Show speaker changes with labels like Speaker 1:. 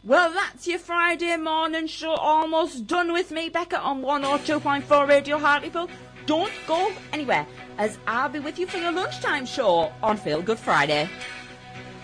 Speaker 1: Well, that's your Friday morning show almost done with me, Becca, on 102.4 Radio Hartlepool. Don't go anywhere, as I'll be with you for the lunchtime show on Feel Good Friday.